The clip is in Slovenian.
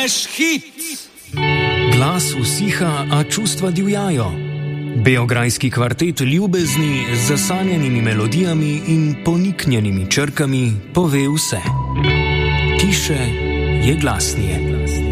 Trash hit! Glas usiha, a čustva divjajo. Beograjski kvartet ljubezni z zasanjanimi melodijami in poniknjenimi črkami pove vse. Tiše je glasnije.